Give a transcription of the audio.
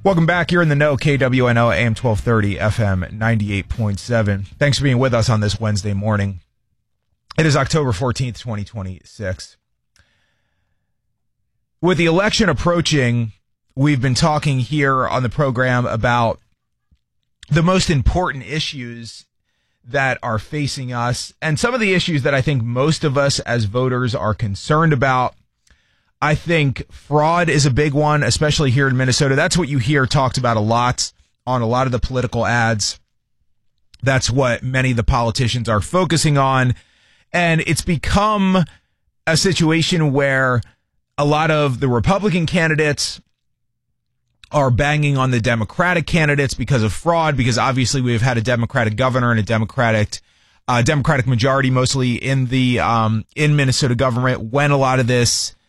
Welcome back. You're in the know. KWNO AM 1230 FM 98.7. Thanks for being with us on this Wednesday morning. It is October 14th, 2026. With the election approaching, we've been talking here on the program about the most important issues that are facing us and some of the issues that I think most of us as voters are concerned about. I think fraud is a big one, especially here in Minnesota. That's what you hear talked about a lot on a lot of the political ads. That's what many of the politicians are focusing on. And it's become a situation where a lot of the Republican candidates are banging on the Democratic candidates because of fraud, because obviously we've had a Democratic governor and a Democratic majority mostly in the in Minnesota government when a lot of this